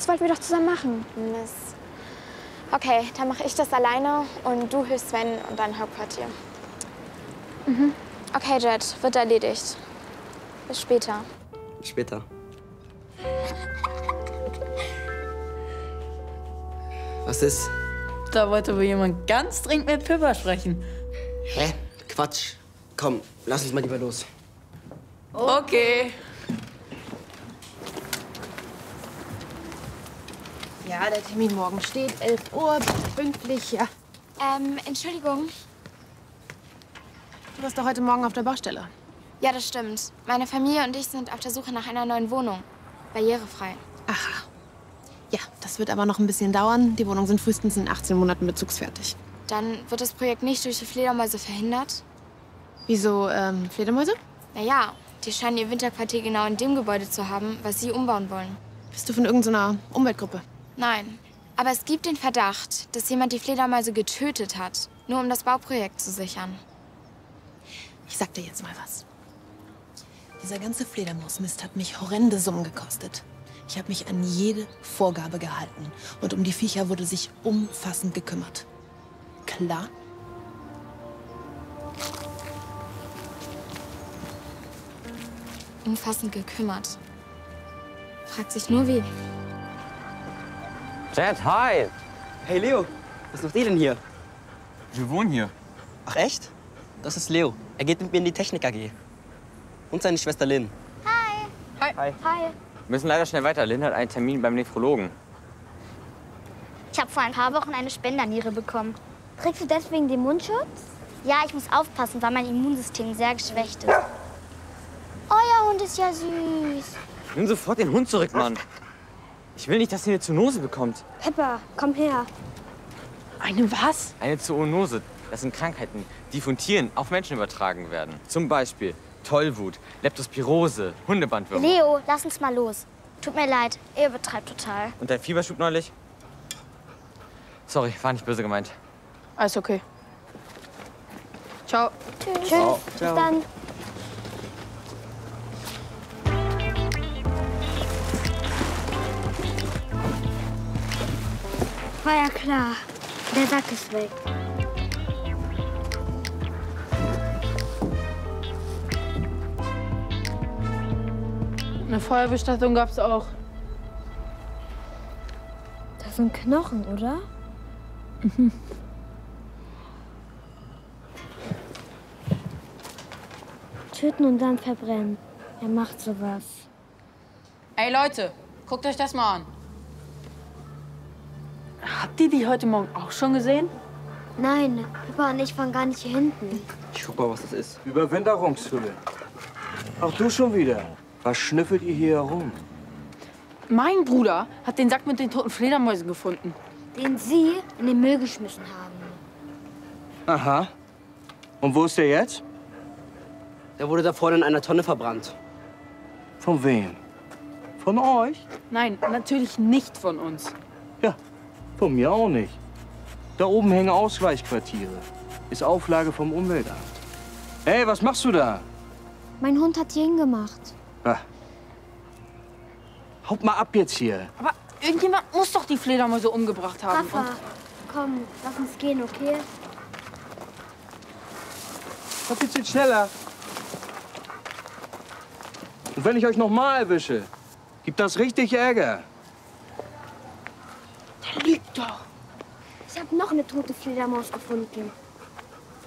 Das wollten wir doch zusammen machen. Mist. Okay, dann mache ich das alleine und du hilfst Sven und dann Hauptquartier. Mhm. Okay, Jet, wird erledigt. Bis später. Bis später. Was ist? Da wollte wohl jemand ganz dringend mit Pippa sprechen. Hä? Quatsch. Komm, lass uns mal lieber los. Okay. Ja, der Termin morgen steht. 11 Uhr, pünktlich, ja. Entschuldigung. Du warst doch heute Morgen auf der Baustelle. Ja, das stimmt. Meine Familie und ich sind auf der Suche nach einer neuen Wohnung. Barrierefrei. Aha. Ja, das wird aber noch ein bisschen dauern. Die Wohnungen sind frühestens in 18 Monaten bezugsfertig. Dann wird das Projekt nicht durch die Fledermäuse verhindert? Wieso, Fledermäuse? Naja, die scheinen ihr Winterquartier genau in dem Gebäude zu haben, was sie umbauen wollen. Bist du von irgendeiner Umweltgruppe? Nein. Aber es gibt den Verdacht, dass jemand die Fledermäuse getötet hat, nur um das Bauprojekt zu sichern. Ich sag dir jetzt mal was. Dieser ganze Fledermausmist hat mich horrende Summen gekostet. Ich habe mich an jede Vorgabe gehalten. Und um die Viecher wurde sich umfassend gekümmert. Klar? Umfassend gekümmert. Fragt sich nur wie. Jet, hi! Hey Leo, was macht ihr denn hier? Wir wohnen hier. Ach echt? Das ist Leo. Er geht mit mir in die Technik AG. Und seine Schwester Lynn. Hi. Hi. Hi. Wir müssen leider schnell weiter. Lynn hat einen Termin beim Nephrologen. Ich habe vor ein paar Wochen eine Spenderniere bekommen. Trägst du deswegen den Mundschutz? Ja, ich muss aufpassen, weil mein Immunsystem sehr geschwächt ist. Euer Hund ist ja süß. Nimm sofort den Hund zurück, Mann. Ich will nicht, dass sie eine Zoonose bekommt. Pepper, komm her. Eine was? Eine Zoonose. Das sind Krankheiten, die von Tieren auf Menschen übertragen werden. Zum Beispiel Tollwut, Leptospirose, Hundebandwürmer. Leo, lass uns mal los. Tut mir leid, ihr übertreibt total. Und dein Fieberschub neulich? Sorry, war nicht böse gemeint. Alles okay. Ciao. Tschüss. Ciao. Bis dann. War ja klar. Der Sack ist weg. Eine Feuerbestattung gab's auch. Das sind Knochen, oder? Töten und dann verbrennen. Wer macht sowas? Ey Leute, guckt euch das mal an. Habt ihr die heute Morgen auch schon gesehen? Nein, Pippa und ich waren gar nicht hier hinten. Ich guck mal, was das ist. Überwinterungshülle. Auch du schon wieder. Was schnüffelt ihr hier herum? Mein Bruder hat den Sack mit den toten Fledermäusen gefunden. Den Sie in den Müll geschmissen haben. Aha. Und wo ist der jetzt? Der wurde da vorne in einer Tonne verbrannt. Von wem? Von euch? Nein, natürlich nicht von uns. Ja, von mir auch nicht. Da oben hängen Ausweichquartiere. Ist Auflage vom Umweltamt. Hey, was machst du da? Mein Hund hat hier hingemacht. Ah. Haut mal ab jetzt hier. Aber irgendjemand muss doch die Fledermäuse umgebracht haben. Papa, komm, lass uns gehen, okay? Was geht's jetzt schneller? Und wenn ich euch noch mal erwische, gibt das richtig Ärger. Der lügt doch. Ich habe noch eine tote Fledermaus gefunden.